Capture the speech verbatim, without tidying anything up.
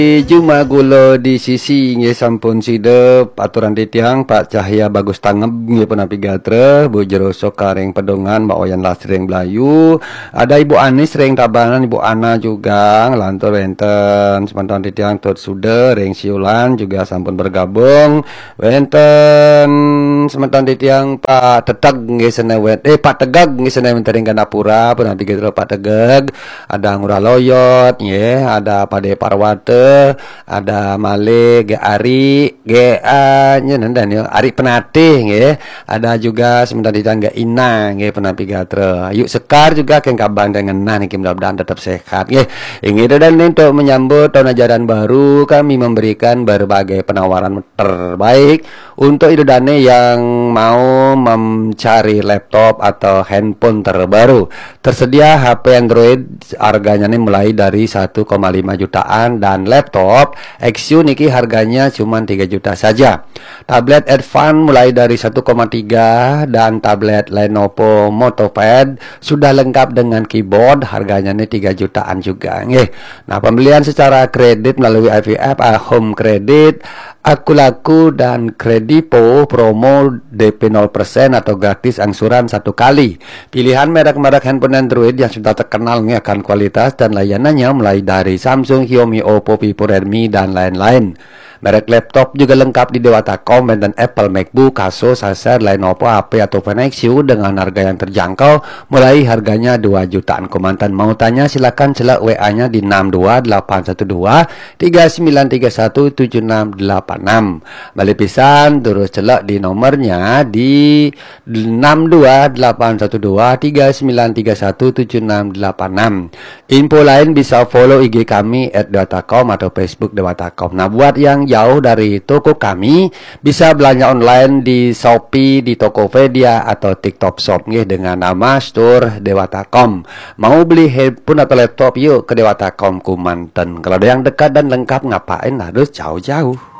Juma gulo di sisi nggih sampun sidep aturan titiang Pak Cahya Bagus Tangeb nggih penapi gatre Bu Jeroso Kareng Pedongan Mbak Oyan Lasreng Belayu ada Ibu Anis Reng Tabanan Ibu Ana juga ngelantur wenten semantan titiang Tut Sude Reng Siulan juga sampun bergabung wenten semantan titiang Pak Teteg nggih senewet eh Pak Tegag nggih senewet Tering Gandapura penapi gatre Pak Tegeg ada Ngurah Loyot nggih ada Pade Parwate ada Male Ge Ari Ge nyenendan ya Ari Penatih nggih ada juga sementara di tangga Ina nggih penapi gatre yuk Sekar juga keng kabang dengan nah niki mudah-mudahan tetap sehat nggih ingin dan untuk menyambut tahun ajaran baru kami memberikan berbagai penawaran terbaik untuk idodane yang mau mencari laptop atau handphone terbaru tersedia H P Android harganya nih mulai dari satu koma lima jutaan dan laptop X U niki harganya cuma tiga juta saja. Tablet Advance mulai dari satu koma tiga dan tablet Lenovo MotoPad sudah lengkap dengan keyboard harganya nih tiga jutaan juga nggih. Nah, pembelian secara kredit melalui I V F Home Credit, Aku Laku dan Kredipo promo D P nol persen atau gratis angsuran satu kali. Pilihan merek-merek handphone Android yang sudah terkenal nih akan kualitas dan layanannya mulai dari Samsung, Xiaomi, Oppo, Vivo, Redmi dan lain-lain. Merek laptop juga lengkap di Dewatakom dan Apple MacBook, Asus, Acer, Lenovo, H P ataupun X U dengan harga yang terjangkau mulai harganya dua jutaan komandan. Mau tanya silakan celak W A-nya di enam dua delapan satu dua tiga sembilan tiga satu tujuh enam delapan enam. Balik pisan terus celak di nomornya di enam dua delapan satu dua tiga sembilan tiga satu tujuh enam delapan enam. Info lain bisa follow I G kami at Dewatakom atau Facebook Dewatakom. Nah, buat yang jauh dari toko kami bisa belanja online di Shopee, di Tokopedia atau TikTok Shop nggih dengan nama Store Dewatakom. Mau beli handphone atau laptop yuk ke Dewatakom Kumanten. Kalau ada yang dekat dan lengkap ngapain harus jauh-jauh.